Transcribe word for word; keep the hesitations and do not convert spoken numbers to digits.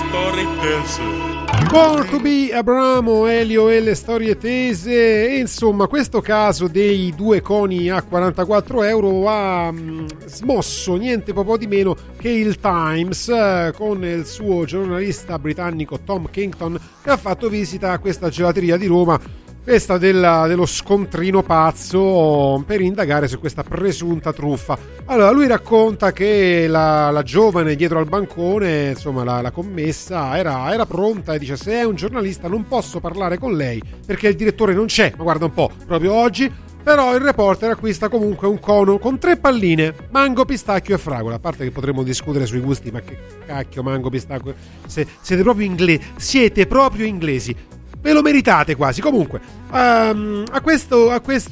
storie tese. Born to be Abramo, Elio e le storie tese. E insomma, questo caso dei due coni a quarantaquattro euro ha mh, smosso niente po' di meno che il Times, eh, con il suo giornalista britannico Tom Kington, che ha fatto visita a questa gelateria di Roma, questa della, dello scontrino pazzo, per indagare su questa presunta truffa. Allora, lui racconta che la, la giovane dietro al bancone, insomma la, la commessa, era, era pronta e dice: se è un giornalista non posso parlare con lei perché il direttore non c'è, ma guarda un po', proprio oggi. Però il reporter acquista comunque un cono con tre palline, mango, pistacchio e fragola. A parte che potremmo discutere sui gusti, ma che cacchio, mango, pistacchio, se, siete proprio inglesi, siete proprio inglesi. Ve lo meritate quasi. Comunque, um, a questo, a questo